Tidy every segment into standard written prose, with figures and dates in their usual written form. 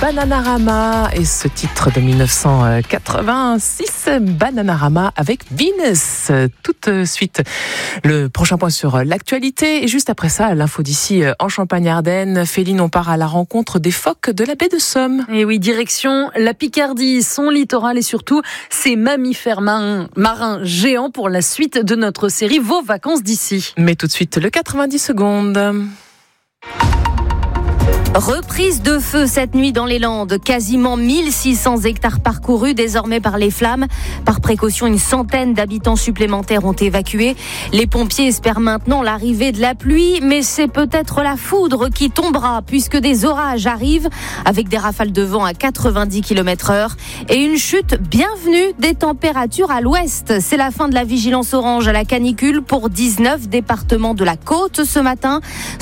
Bananarama et ce titre de 1986, Bananarama avec Venus. Tout de suite, le prochain point sur l'actualité et juste après ça, l'info d'ici en Champagne-Ardenne. Féline, on part à la rencontre des phoques de la baie de Somme. Et oui, direction la Picardie, son littoral et surtout ses mammifères marins géants pour la suite de notre série Vos vacances d'ici. Mais tout de suite, le 90 secondes. Reprise de feu cette nuit dans les Landes. Quasiment 1600 hectares parcourus désormais par les flammes. Par précaution, une centaine d'habitants supplémentaires ont évacué. Les pompiers espèrent maintenant l'arrivée de la pluie, mais c'est peut-être la foudre qui tombera puisque des orages arrivent avec des rafales de vent à 90 km/h et une chute bienvenue des températures à l'ouest. C'est la fin de la vigilance orange à la canicule pour 19 départements de la côte ce matin.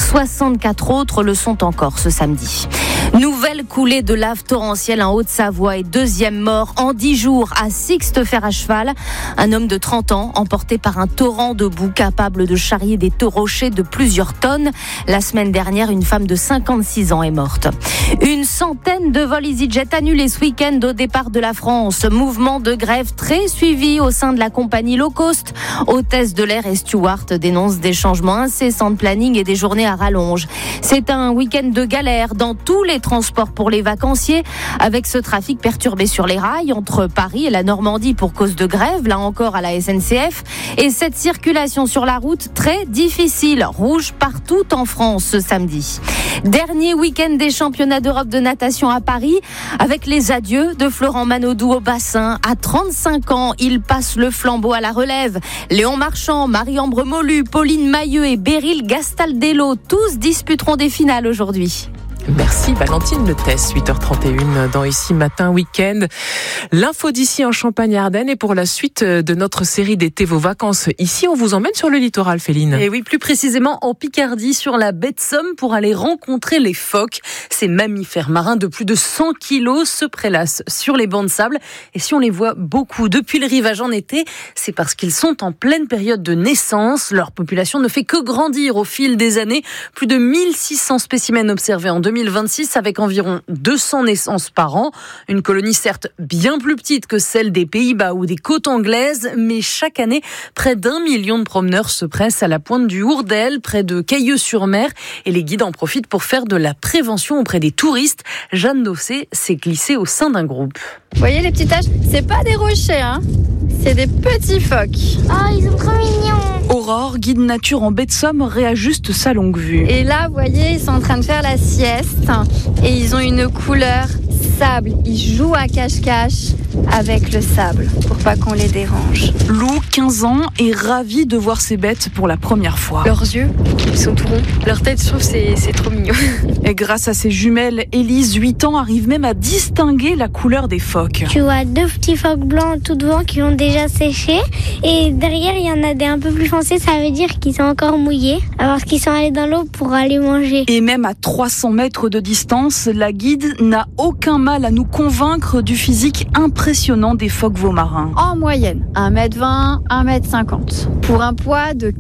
64 autres le sont encore ce samedi. Nouvelle coulée de lave torrentielle en Haute-Savoie et deuxième mort en 10 jours à Sixte-Fer à cheval. Un homme de 30 ans emporté par un torrent de boue capable de charrier des rochers de plusieurs tonnes. La semaine dernière, une femme de 56 ans est morte. Une centaine de vols EasyJet annulés ce week-end au départ de la France. Mouvement de grève très suivi au sein de la compagnie low cost. Hôtesse de l'air et Stewart dénoncent des changements incessants de planning et des journées à rallonge. C'est un week-end de galère dans tous les transports pour les vacanciers, avec ce trafic perturbé sur les rails entre Paris et la Normandie pour cause de grève, là encore à la SNCF, et cette circulation sur la route très difficile, rouge partout en France ce samedi. Dernier week-end des championnats d'Europe de natation à Paris, avec les adieux de Florent Manodou au bassin. À 35 ans, il passe le flambeau à la relève. Léon Marchand, Marie-Ambre Molu, Pauline Mailleux et Beryl Gastaldello, tous disputeront des finales aujourd'hui. Merci Valentine Le Tess, 8h31 dans Ici Matin Week-end. L'info d'ici en Champagne-Ardenne et pour la suite de notre série d'été Vos vacances. Ici, on vous emmène sur le littoral, Féline. Et oui, plus précisément en Picardie, sur la baie de Somme, pour aller rencontrer les phoques. Ces mammifères marins de plus de 100 kilos se prélassent sur les bancs de sable. Et si on les voit beaucoup depuis le rivage en été, c'est parce qu'ils sont en pleine période de naissance. Leur population ne fait que grandir au fil des années. Plus de 1600 spécimens observés en 2026 avec environ 200 naissances par an. Une colonie certes bien plus petite que celle des Pays-Bas ou des côtes anglaises, mais chaque année, près d'1 million de promeneurs se pressent à la pointe du Hourdel, près de Cailleux-sur-Mer, et les guides en profitent pour faire de la prévention auprès des touristes. Jeanne Dossé s'est glissée au sein d'un groupe. Vous voyez les petits taches, c'est pas des rochers, hein, c'est des petits phoques. Oh, ils sont trop mignons. Aurore, guide nature en baie de Somme, réajuste sa longue vue. Et là, vous voyez, ils sont en train de faire la sieste et ils ont une couleur sable. Ils jouent à cache-cache avec le sable pour pas qu'on les dérange. Lou, 15 ans, est ravie de voir ces bêtes pour la première fois. Leurs yeux, ils sont tout ronds. Leur tête, je trouve, c'est trop mignon. Et grâce à ses jumelles, Élise, 8 ans, arrive même à distinguer la couleur des phoques. Tu vois 2 petits phoques blancs tout devant qui ont déjà séché. Et derrière, il y en a des un peu plus foncés. Ça veut dire qu'ils sont encore mouillés. Alors qu'ils sont allés dans l'eau pour aller manger. Et même à 300 mètres de distance, la guide n'a aucun mal à nous convaincre du physique impressionnant des phoques veaumarins. En moyenne, 1m20, 1m50. Pour un poids de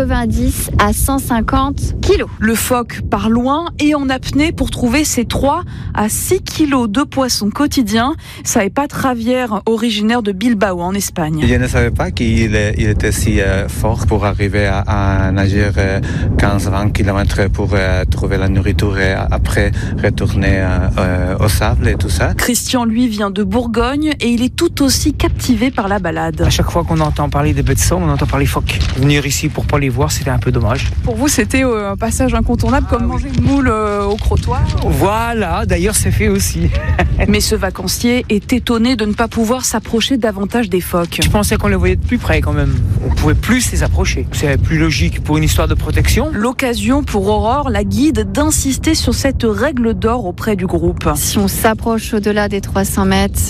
90 à 150 kilos. Le phoque part loin et en apnée pour trouver ses 3 à 6 kilos de poissons quotidiens. Ça épate Javier, originaire de Bilbao en Espagne. Je ne savais pas qu'il était si fort pour arriver à nager 15-20 km pour trouver la nourriture et après retourner au sable et tout ça. Christian, lui, vient de Bourgogne et il est tout aussi captivé par la balade. À chaque fois qu'on entend parler des baies de Somme, on entend parler phoques. Venir ici pour pas les voir, c'était un peu dommage. Pour vous, c'était un passage incontournable comme manger une moule au crottoir. Voilà, d'ailleurs c'est fait aussi. Mais ce vacancier est étonné de ne pas pouvoir s'approcher davantage des phoques. Je pensais qu'on les voyait de plus près quand même. On pouvait plus les approcher. C'est plus logique pour une histoire de protection. L'occasion pour Aurore, la guide, d'insister sur cette règle d'or auprès du groupe. Si on s'approche au-delà des 300 mètres, ils sont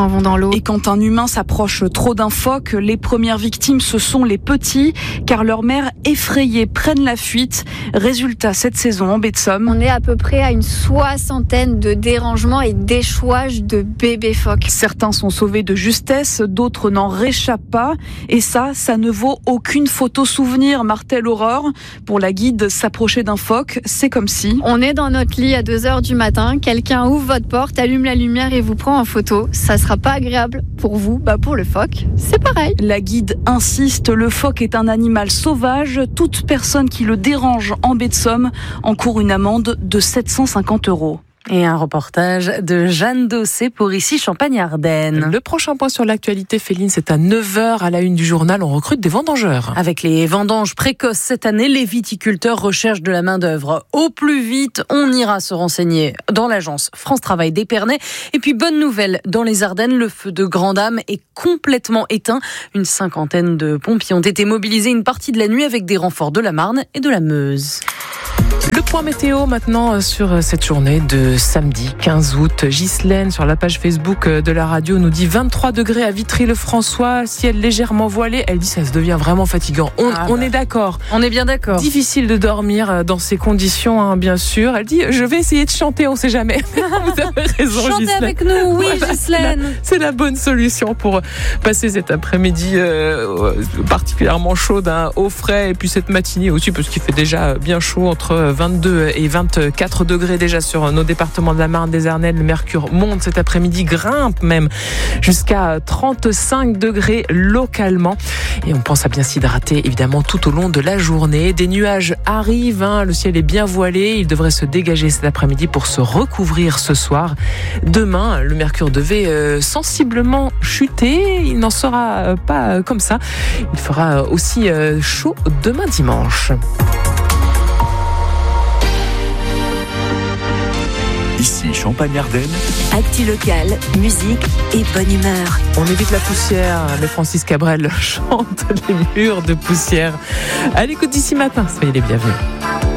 s'en vont dans l'eau. Et quand un humain s'approche trop d'un phoque, les premières victimes, ce sont les petits, car leurs mères effrayées prennent la fuite. Résultat, cette saison en baie de Somme, On est à peu près à une 60aine de dérangements et d'échouages de bébés phoques. certains sont sauvés de justesse, d'autres n'en réchappent pas. Et ça ne vaut aucune photo souvenir, martèle Aurore. Pour la guide, s'approcher d'un phoque, c'est comme si... On est dans notre lit à 2h du matin, quelqu'un ouvre votre porte, allume la lumière et vous prend en photo. Ça sera pas agréable pour vous, pour le phoque, c'est pareil. La guide insiste, le phoque est un animal sauvage. Toute personne qui le dérange en baie de Somme encourt une amende de 750 €. Et un reportage de Jeanne Dossé pour ici Champagne-Ardenne. Le prochain point sur l'actualité, Féline, c'est à 9h à la une du journal. On recrute des vendangeurs. Avec les vendanges précoces cette année, les viticulteurs recherchent de la main-d'œuvre. Au plus vite, on ira se renseigner dans l'agence France Travail d'Épernay. Et puis, bonne nouvelle, dans les Ardennes, le feu de Grande-Âme est complètement éteint. Une 50aine de pompiers ont été mobilisés une partie de la nuit avec des renforts de la Marne et de la Meuse. Le point météo maintenant sur cette journée de samedi 15 août. Ghislaine sur la page Facebook de la radio nous dit 23 degrés à Vitry-le-François, ciel légèrement voilé. Elle dit ça se devient vraiment fatigant. On est d'accord. On est bien d'accord. Difficile de dormir dans ces conditions, bien sûr. Elle dit je vais essayer de chanter, on sait jamais. Vous avez raison, Chantez Ghislaine. avec nous, oui, voilà, Ghislaine. C'est la bonne solution pour passer cet après-midi particulièrement chaude, au frais, et puis cette matinée aussi parce qu'il fait déjà bien chaud entre 22 et 24 degrés déjà sur nos départements de la Marne, des Ardennes. Le mercure monte cet après-midi, grimpe même jusqu'à 35 degrés localement. Et on pense à bien s'hydrater évidemment tout au long de la journée. Des nuages arrivent, le ciel est bien voilé. Il devrait se dégager cet après-midi pour se recouvrir ce soir. Demain, le mercure devait sensiblement chuter. Il n'en sera pas comme ça. Il fera aussi chaud demain dimanche. Ici Champagne-Ardenne. Actu local, musique et bonne humeur. On évite la poussière, mais Francis Cabrel chante les murs de poussière. À l'écoute d'ici matin, soyez les bienvenus.